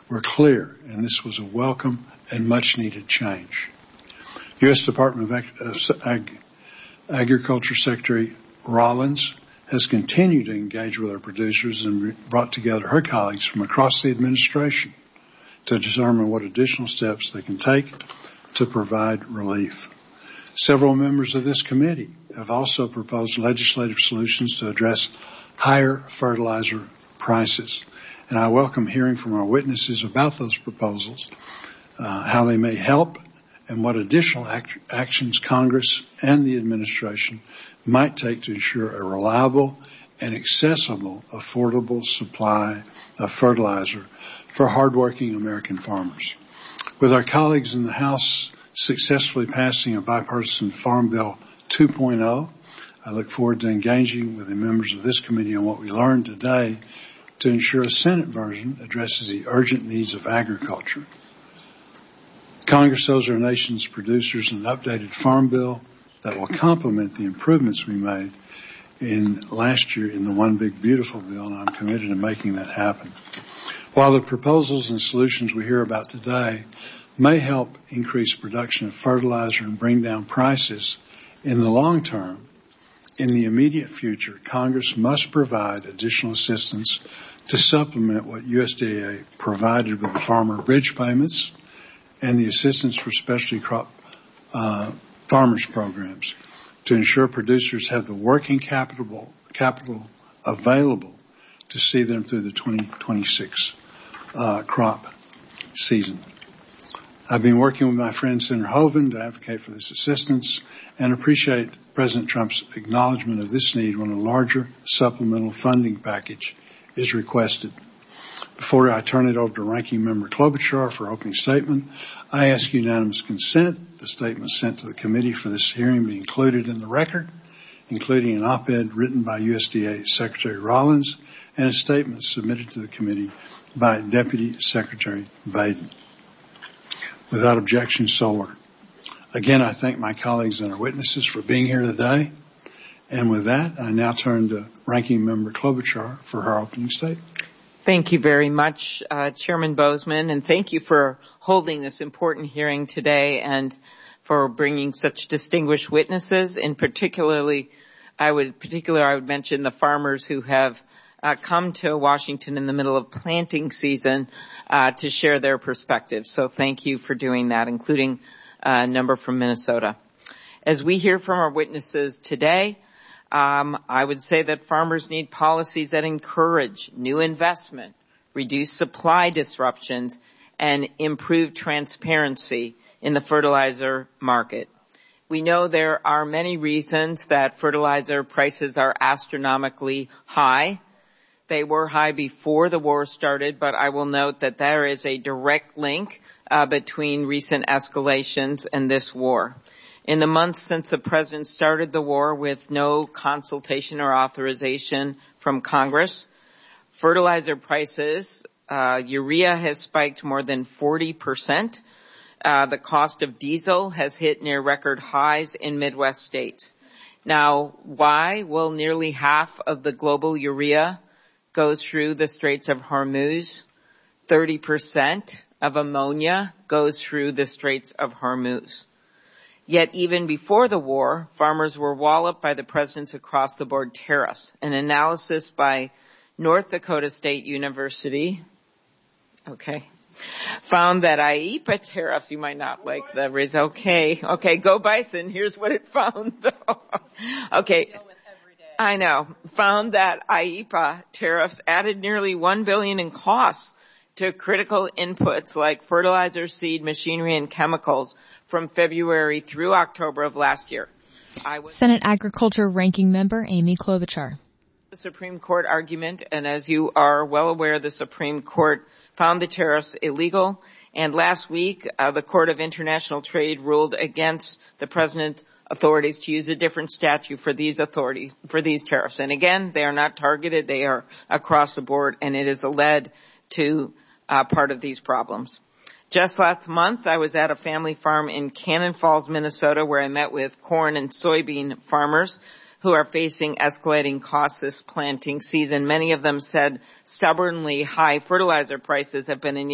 were clear, and this was a welcome and much-needed change. U.S. Department of Agriculture Secretary Rollins has continued to engage with our producers and brought together her colleagues from across the administration to determine what additional steps they can take to provide relief. Several members of this committee have also proposed legislative solutions to address higher fertilizer prices. And I welcome hearing from our witnesses about those proposals, how they may help, and what additional actions Congress and the administration might take to ensure a reliable and accessible, affordable supply of fertilizer for hardworking American farmers. With our colleagues in the House successfully passing a bipartisan Farm Bill 2.0, I look forward to engaging with the members of this committee on what we learned today to ensure a Senate version addresses the urgent needs of agriculture. Congress owes our nation's producers an updated farm bill that will complement the improvements we made in last year in the One Big Beautiful Bill, and I'm committed to making that happen. While the proposals and solutions we hear about today may help increase production of fertilizer and bring down prices in the long term, in the immediate future, Congress must provide additional assistance to supplement what USDA provided with the farmer bridge payments and the assistance for specialty crop farmers programs to ensure producers have the working capital available to see them through the 2026 crop season. I've been working with my friend Senator Hoeven to advocate for this assistance and appreciate President Trump's acknowledgement of this need when a larger supplemental funding package is requested. Before I turn it over to Ranking Member Klobuchar for opening statement, I ask unanimous consent the statement sent to the committee for this hearing be included in the record, including an op-ed written by USDA Secretary Rollins and a statement submitted to the committee by Deputy Secretary Baden. Without objection, so ordered. Again, I thank my colleagues and our witnesses for being here today. And with that, I now turn to Ranking Member Klobuchar for her opening statement. Thank you very much, Chairman Boozman, and thank you for holding this important hearing today and for bringing such distinguished witnesses. In particular, I would mention the farmers who have come to Washington in the middle of planting season to share their perspectives. So thank you for doing that, including a number from Minnesota. As we hear from our witnesses today, I would say that farmers need policies that encourage new investment, reduce supply disruptions, and improve transparency in the fertilizer market. We know there are many reasons that fertilizer prices are astronomically high. They were high before the war started, but I will note that there is a direct link between recent escalations and this war. In the months since the president started the war with no consultation or authorization from Congress, fertilizer prices, urea has spiked more than 40%. The cost of diesel has hit near record highs in Midwest states. Now, why? Well, nearly half of the global urea goes through the Straits of Hormuz. 30% of ammonia goes through the Straits of Hormuz. Yet even before the war, farmers were walloped by the president's across-the-board tariffs. An analysis by North Dakota State University, found that IEEPA tariffs, you might not like the result. Okay, go Bison. Here's what it found, though. I know. Found that IEEPA tariffs added nearly $1 billion in costs to critical inputs like fertilizer, seed, machinery, and chemicals from February through October of last year. Senate Agriculture Ranking Member Amy Klobuchar. The Supreme Court argument, and as you are well aware, the Supreme Court found the tariffs illegal. And last week, the Court of International Trade ruled against the president's authorities to use a different statute for these tariffs. And again, they are not targeted; they are across the board, and it has led to part of these problems. Just last month, I was at a family farm in Cannon Falls, Minnesota, where I met with corn and soybean farmers who are facing escalating costs this planting season. Many of them said stubbornly high fertilizer prices have been